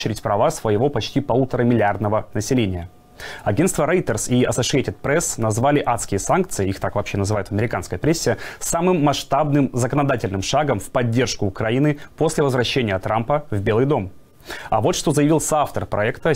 права своего почти 1,5-миллиардного населения. Агентство Reuters и Associated Press назвали адские санкции, их так вообще называют в американской прессе, самым масштабным законодательным шагом в поддержку Украины после возвращения Трампа в Белый дом. А вот что заявил соавтор проекта